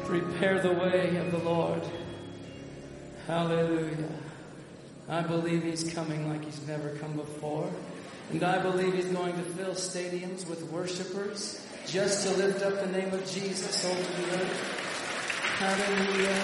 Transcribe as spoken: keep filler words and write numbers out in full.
Prepare the way of the Lord. Hallelujah. I believe he's coming like he's never come before. And I believe he's going to fill stadiums with worshipers just to lift up the name of Jesus over the earth. Hallelujah.